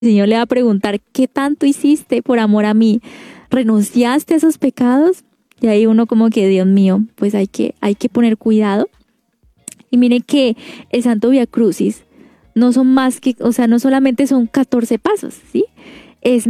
El Señor le va a preguntar, ¿qué tanto hiciste por amor a mí? ¿Renunciaste a esos pecados? Y ahí uno como que, Dios mío, pues hay que poner cuidado. Y mire que el Santo Vía Crucis no son más que, o sea, no solamente son 14 pasos, ¿sí? Es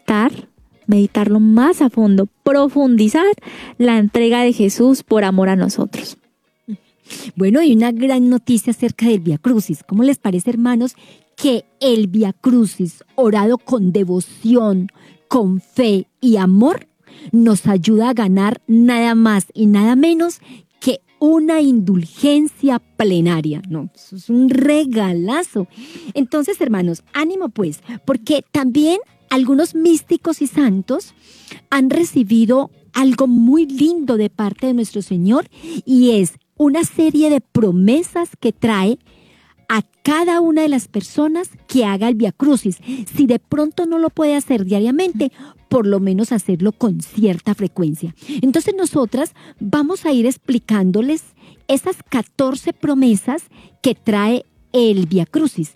meditarlo más a fondo, profundizar la entrega de Jesús por amor a nosotros. Bueno, hay una gran noticia acerca del Vía Crucis. ¿Cómo les parece, hermanos, que el Vía Crucis, orado con devoción, con fe y amor, nos ayuda a ganar nada más y nada menos que una indulgencia plenaria? No, eso es un regalazo. Entonces, hermanos, ánimo pues, porque también algunos místicos y santos han recibido algo muy lindo de parte de nuestro Señor, y es una serie de promesas que trae a cada una de las personas que haga el Vía Crucis. Si de pronto no lo puede hacer diariamente, por lo menos hacerlo con cierta frecuencia. Entonces nosotras vamos a ir explicándoles esas 14 promesas que trae el Vía Crucis.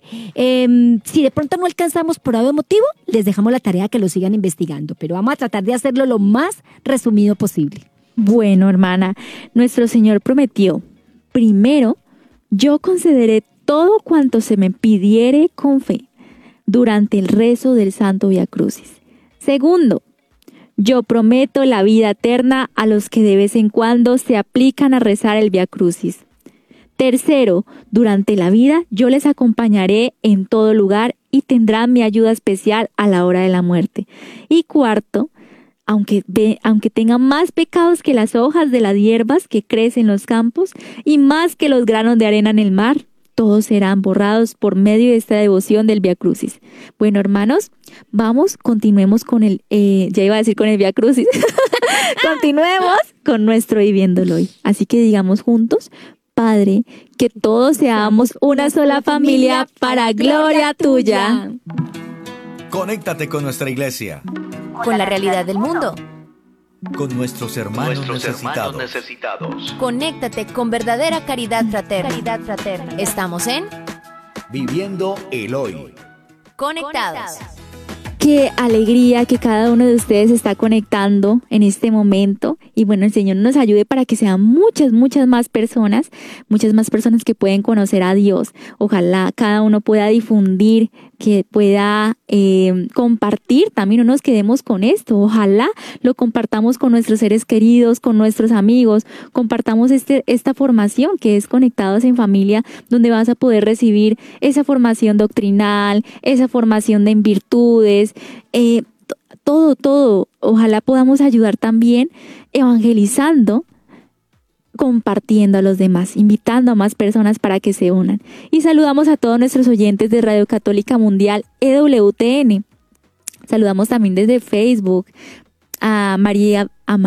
Si de pronto no alcanzamos por algún motivo, les dejamos la tarea que lo sigan investigando, pero vamos a tratar de hacerlo lo más resumido posible. Bueno, hermana, nuestro Señor prometió, primero, yo concederé todo cuanto se me pidiere con fe durante el rezo del Santo Vía Crucis. Segundo, yo prometo la vida eterna a los que de vez en cuando se aplican a rezar el Vía Crucis. Tercero, durante la vida yo les acompañaré en todo lugar y tendrán mi ayuda especial a la hora de la muerte. Y cuarto, aunque tengan más pecados que las hojas de las hierbas que crecen en los campos y más que los granos de arena en el mar, todos serán borrados por medio de esta devoción del Vía Crucis. Bueno, hermanos, continuemos con el Vía Crucis. Continuemos con nuestro viviéndolo hoy. Así que digamos juntos, Padre, que todos seamos una sola familia para gloria tuya. Conéctate con nuestra iglesia, con la realidad del mundo, con nuestros hermanos necesitados. Conéctate con verdadera caridad fraterna. Estamos en Viviendo el Hoy. Conectados. Qué alegría que cada uno de ustedes está conectando en este momento. Y bueno, el Señor nos ayude para que sean muchas más personas que pueden conocer a Dios. Ojalá cada uno pueda difundir, que pueda compartir. También no nos quedemos con esto. Ojalá lo compartamos con nuestros seres queridos, con nuestros amigos. Compartamos esta formación que es Conectados en Familia, donde vas a poder recibir esa formación doctrinal, esa formación en virtudes, todo. Ojalá podamos ayudar también evangelizando, compartiendo a los demás, invitando a más personas para que se unan. Y saludamos a todos nuestros oyentes de Radio Católica Mundial EWTN. Saludamos también desde Facebook a María,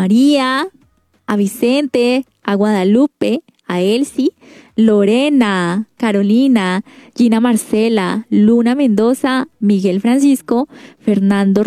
a Vicente, a Guadalupe, a Elsie, Lorena, Carolina, Gina Marcela, Luna Mendoza, Miguel Francisco, Fernando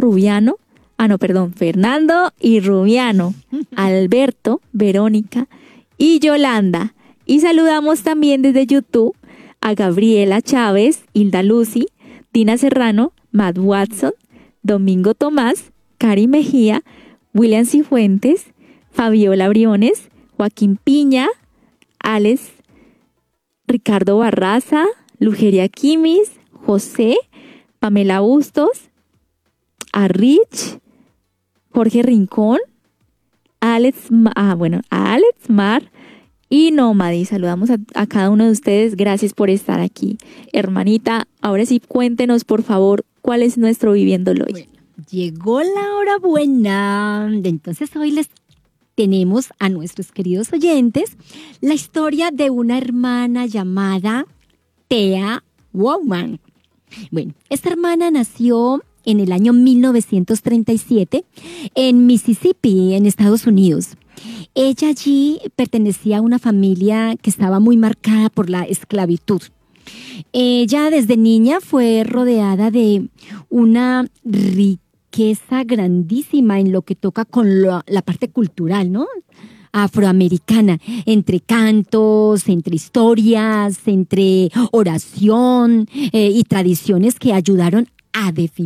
y Rubiano, Alberto, Verónica y Yolanda. Y saludamos también desde YouTube a Gabriela Chávez, Hilda Lucy, Dina Serrano, Matt Watson, Domingo Tomás, Cari Mejía, William Cifuentes, Fabiola Briones, Joaquín Piña, Alex, Ricardo Barraza, Lugeria Quimis, José, Pamela Bustos, a Rich, Jorge Rincón, a Alex Mar y Nómadi. Saludamos a cada uno de ustedes. Gracias por estar aquí. Hermanita, ahora sí cuéntenos por favor cuál es nuestro Viviéndolo Hoy. Bueno, llegó la hora buena. Entonces hoy les tenemos a nuestros queridos oyentes la historia de una hermana llamada Thea Wowman. Bueno, esta hermana nació en el año 1937 en Mississippi, en Estados Unidos. Ella allí pertenecía a una familia que estaba muy marcada por la esclavitud. Ella desde niña fue rodeada de una riqueza grandísima en lo que toca con la parte cultural, ¿no? Afroamericana, entre cantos, entre historias, entre oración y tradiciones que ayudaron a definir